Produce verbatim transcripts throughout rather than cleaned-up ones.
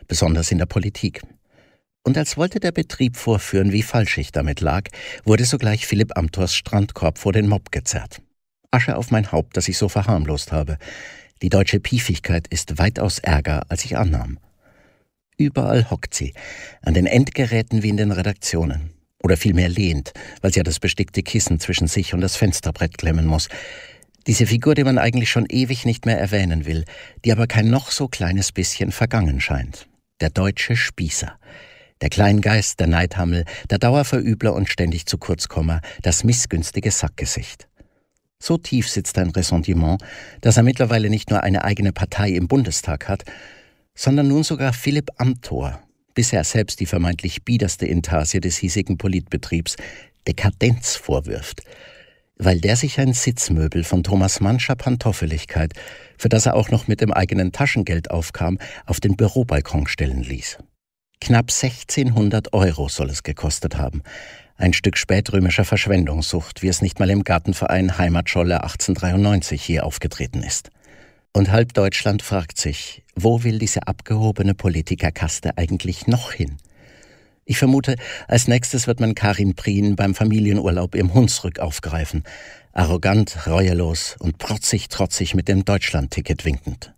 besonders in der Politik. Und als wollte der Betrieb vorführen, wie falsch ich damit lag, wurde sogleich Philipp Amthors Strandkorb vor den Mob gezerrt. Asche auf mein Haupt, dass ich so verharmlost habe. Die deutsche Piefigkeit ist weitaus ärger, als ich annahm. Überall hockt sie, an den Endgeräten wie in den Redaktionen. Oder vielmehr lehnt, weil sie ja das bestickte Kissen zwischen sich und das Fensterbrett klemmen muss. Diese Figur, die man eigentlich schon ewig nicht mehr erwähnen will, die aber kein noch so kleines bisschen vergangen scheint. Der deutsche Spießer. Der Kleingeist, der Neidhammel, der Dauerverübler und ständig zu Kurzkommer, das missgünstige Sackgesicht. So tief sitzt ein Ressentiment, dass er mittlerweile nicht nur eine eigene Partei im Bundestag hat, sondern nun sogar Philipp Amthor, bisher selbst die vermeintlich biederste Intarsie des hiesigen Politbetriebs, Dekadenz vorwirft, weil der sich ein Sitzmöbel von Thomas Mannscher Pantoffeligkeit, für das er auch noch mit dem eigenen Taschengeld aufkam, auf den Bürobalkon stellen ließ. Knapp sechzehnhundert Euro soll es gekostet haben. Ein Stück spätrömischer Verschwendungssucht, wie es nicht mal im Gartenverein Heimatscholle achtzehnhundertdreiundneunzig hier aufgetreten ist. Und halb Deutschland fragt sich, wo will diese abgehobene Politikerkaste eigentlich noch hin? Ich vermute, als nächstes wird man Karin Prien beim Familienurlaub im Hunsrück aufgreifen, arrogant, reuelos und protzig-trotzig mit dem Deutschland-Ticket winkend.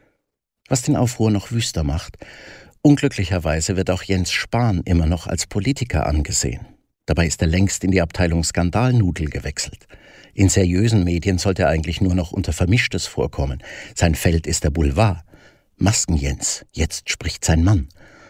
Was den Aufruhr noch wüster macht: Unglücklicherweise wird auch Jens Spahn immer noch als Politiker angesehen. Dabei ist er längst in die Abteilung Skandalnudel gewechselt. In seriösen Medien sollte er eigentlich nur noch unter Vermischtes vorkommen. Sein Feld ist der Boulevard. Masken-Jens, jetzt spricht sein Mann.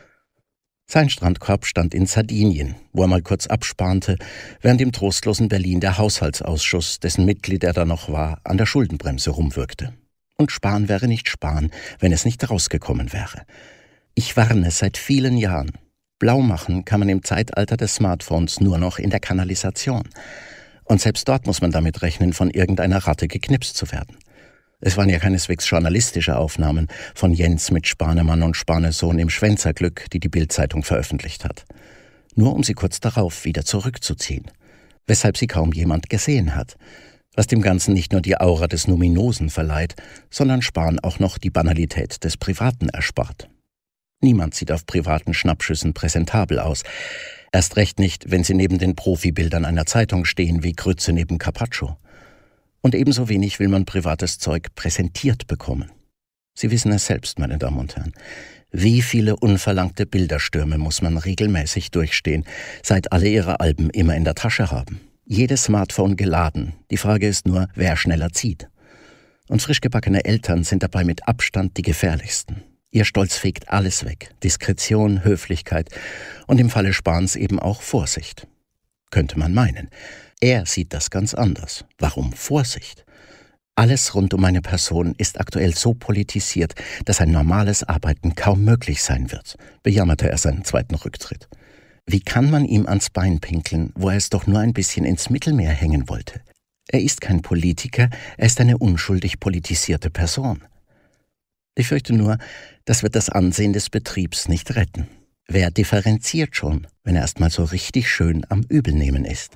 Sein Strandkorb stand in Sardinien, wo er mal kurz abspahnte, während im trostlosen Berlin der Haushaltsausschuss, dessen Mitglied er da noch war, an der Schuldenbremse rumwirkte. Und Spahn wäre nicht Spahn, wenn es nicht rausgekommen wäre. Ich warne seit vielen Jahren. Blau machen kann man im Zeitalter des Smartphones nur noch in der Kanalisation. Und selbst dort muss man damit rechnen, von irgendeiner Ratte geknipst zu werden. Es waren ja keineswegs journalistische Aufnahmen von Jens mit Spanemann und Spanesohn im Schwänzerglück, die die Bild-Zeitung veröffentlicht hat. Nur um sie kurz darauf wieder zurückzuziehen. Weshalb sie kaum jemand gesehen hat. Was dem Ganzen nicht nur die Aura des Numinosen verleiht, sondern Spahn auch noch die Banalität des Privaten erspart. Niemand sieht auf privaten Schnappschüssen präsentabel aus. Erst recht nicht, wenn sie neben den Profibildern einer Zeitung stehen wie Grütze neben Carpaccio. Und ebenso wenig will man privates Zeug präsentiert bekommen. Sie wissen es selbst, meine Damen und Herren. Wie viele unverlangte Bilderstürme muss man regelmäßig durchstehen, seit alle ihre Alben immer in der Tasche haben. Jedes Smartphone geladen. Die Frage ist nur, wer schneller zieht. Und frisch gebackene Eltern sind dabei mit Abstand die gefährlichsten. Ihr Stolz fegt alles weg. Diskretion, Höflichkeit und im Falle Spahns eben auch Vorsicht. Könnte man meinen. Er sieht das ganz anders. Warum Vorsicht? Alles rund um eine Person ist aktuell so politisiert, dass ein normales Arbeiten kaum möglich sein wird, bejammerte er seinen zweiten Rücktritt. Wie kann man ihm ans Bein pinkeln, wo er es doch nur ein bisschen ins Mittelmeer hängen wollte? Er ist kein Politiker, er ist eine unschuldig politisierte Person. Ich fürchte nur, das wird das Ansehen des Betriebs nicht retten. Wer differenziert schon, wenn er erst mal so richtig schön am Übelnehmen ist?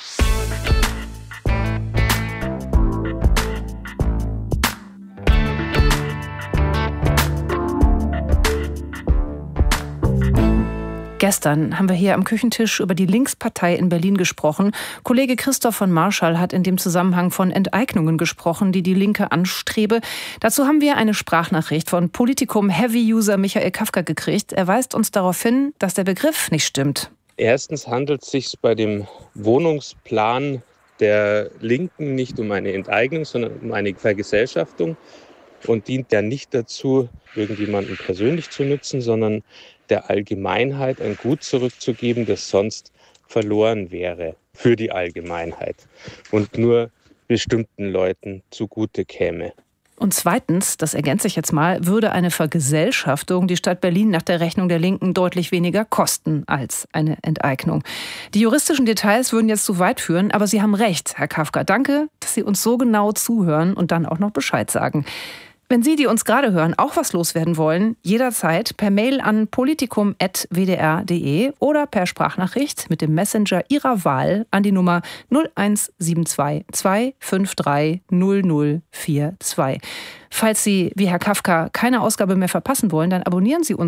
Gestern haben wir hier am Küchentisch über die Linkspartei in Berlin gesprochen. Kollege Christoph von Marschall hat in dem Zusammenhang von Enteignungen gesprochen, die die Linke anstrebe. Dazu haben wir eine Sprachnachricht von Politikum-Heavy-User Michael Kafka gekriegt. Er weist uns darauf hin, dass der Begriff nicht stimmt. Erstens handelt es sich bei dem Wohnungsplan der Linken nicht um eine Enteignung, sondern um eine Vergesellschaftung und dient ja nicht dazu, irgendjemanden persönlich zu nutzen, sondern der Allgemeinheit ein Gut zurückzugeben, das sonst verloren wäre für die Allgemeinheit und nur bestimmten Leuten zugute käme. Und zweitens, das ergänze ich jetzt mal, würde eine Vergesellschaftung die Stadt Berlin nach der Rechnung der Linken deutlich weniger kosten als eine Enteignung. Die juristischen Details würden jetzt zu weit führen, aber Sie haben recht, Herr Kafka. Danke, dass Sie uns so genau zuhören und dann auch noch Bescheid sagen. Wenn Sie, die uns gerade hören, auch was loswerden wollen, jederzeit per Mail an politikum punkt w d r punkt d e oder per Sprachnachricht mit dem Messenger Ihrer Wahl an die Nummer null eins sieben zwei zwei fünf drei null null vier zwei. Falls Sie, wie Herr Kafka, keine Ausgabe mehr verpassen wollen, dann abonnieren Sie uns